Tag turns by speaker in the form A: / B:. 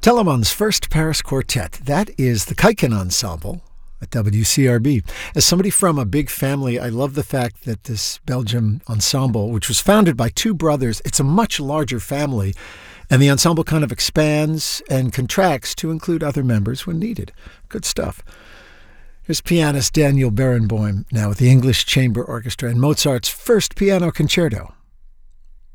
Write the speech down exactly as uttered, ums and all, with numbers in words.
A: Telemon's first Paris quartet. That is the Kuiken Ensemble at W C R B. As somebody from a big family, I love the fact that this Belgium ensemble, which was founded by two brothers, it's a much larger family, and the ensemble kind of expands and contracts to include other members when needed. Good stuff. Here's pianist Daniel Barenboim now with the English Chamber Orchestra and Mozart's first piano concerto.